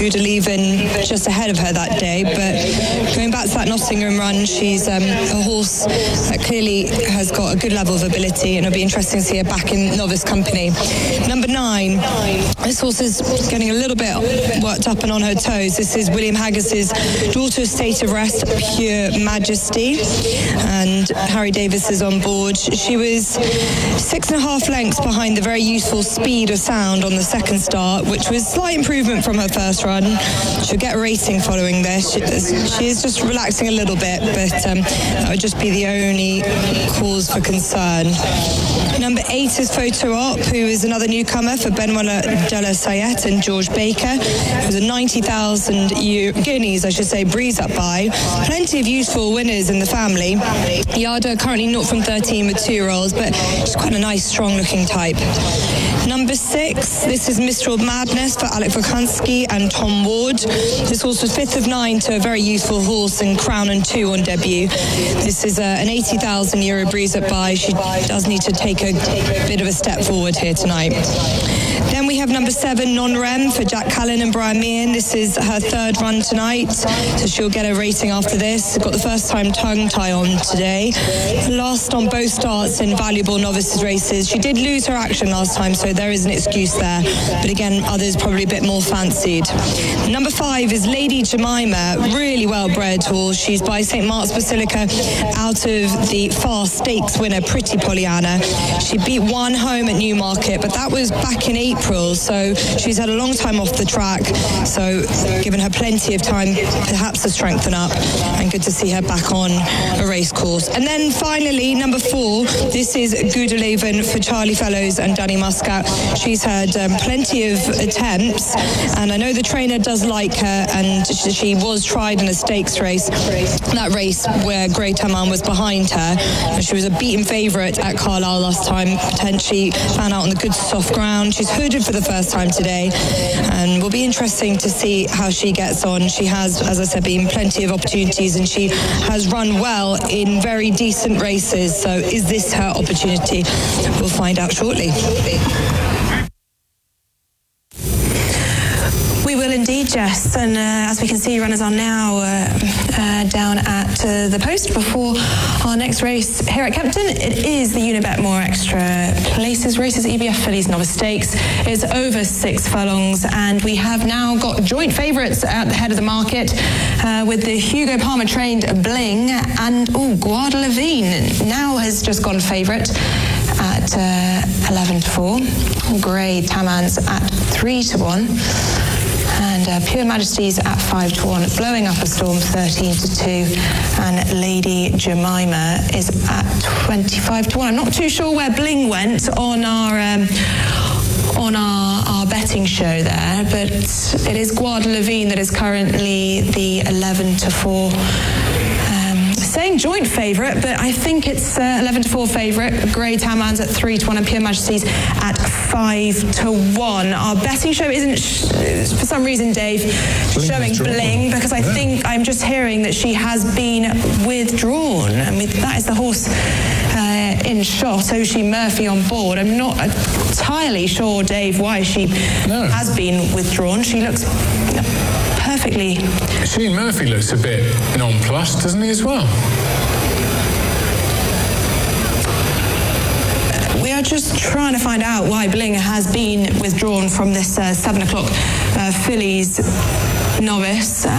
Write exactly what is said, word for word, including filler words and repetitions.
Gudaliven just ahead of her that day. But going back to that Nottingham run, she's um, a horse that clearly has got a good level of ability, and it'll be interesting to see her back in novice company. Number nine, this horse is getting a little bit worked up and on her toes. This is William Haggis's daughter, State of Rest, Pure Majesty, and Harry Davis is on board. She was six and a half lengths behind the very useful Speed of Sound on the second start, which was slight improvement from her first run. She'll get a rating following this. She, she is just relaxing a little bit, but um, that would just be the only cause for concern. Number eight is Photo Op, who is another newcomer for Benoit de la Sayette and George Baker. It was a ninety thousand guineas, I should say, breeze up by. Plenty of useful winners in the family. Yada currently naught from thirteen with two-year-olds, but she's quite a nice, strong-looking type. Number six, this is Mistral Madness for Alec Volkansky and Tom Ward. This horse was fifth of nine to a very youthful horse in Crown and Two on debut. This is a, an eighty thousand euro breeze up by. She does need to take a bit of a step forward here tonight. Then we have number seven, Non-Rem for Jack Callan and Brian Meehan. This is her third run tonight, so she'll get a rating after this. Got the first time tongue tie on today. Last on both starts in valuable novices races. She did lose her action last time, so there is an excuse there. But again, others probably a bit more fancied. Number five is Lady Jemima, really well bred horse. She's by Saint Mark's Basilica out of the Fast Stakes winner, Pretty Pollyanna. She beat one home at Newmarket, but that was back in April, so she's had a long time off the track, so given her plenty of time perhaps to strengthen up, and good to see her back on a race course. And then finally, number four, this is Gudaliven for Charlie Fellows and Danny Muscat. She's had um, plenty of attempts, and I know the trainer does like her, and she was tried in a stakes race, that race where Grey Taman was behind her, and she was a beaten favourite at Carlisle last time, potentially found out on the good soft ground. She's hooded for the first time today, and will be interesting to see how she gets on. She has, as I said, been plenty of opportunities, and she has run well in very decent races, so is this her opportunity? We'll find out shortly. We will indeed, Jess, and uh, as we can see, runners are now uh, uh, down at uh, the post before our next race here at Kempton. It is the Unibet More Extra Places Races E B F Fillies Novice Stakes. It's over six furlongs, and we have now got joint favourites at the head of the market uh, with the Hugo Palmer trained Bling and oh, Guadalivine now has just gone favourite at uh, eleven to four. Grey Taman's at three to one. And uh, Pure Majesty's at five to one, Blowing Up a Storm thirteen to two, and Lady Jemima is at twenty-five to one. I'm not too sure where Bling went on our um, on our, our betting show there, but it is Guadalivine that is currently the eleven to four. Saying joint favourite, but I think it's uh, eleven to four favourite. Grey Taman's at three to one and Pure Majesty's at five to one. Our betting show isn't, sh- for some reason, Dave, Bling showing Bling, because I yeah. think I'm just hearing that she has been withdrawn. I mean, that is the horse uh, in shot, Oisin Murphy on board. I'm not entirely sure, Dave, why she no. has been withdrawn. She looks perfectly... Oisin Murphy looks a bit nonplussed, doesn't he, as well? We are just trying to find out why Bling has been withdrawn from this uh, seven o'clock uh, Fillies novice.